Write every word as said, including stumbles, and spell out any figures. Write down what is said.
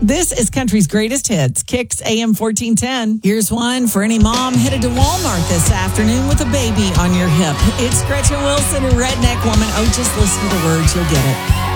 This is Country's Greatest Hits, Kicks A M fourteen ten. Here's one for any mom headed to Walmart this afternoon with a baby on your hip. It's Gretchen Wilson and Redneck Woman. Oh, just listen to the words, you'll get it.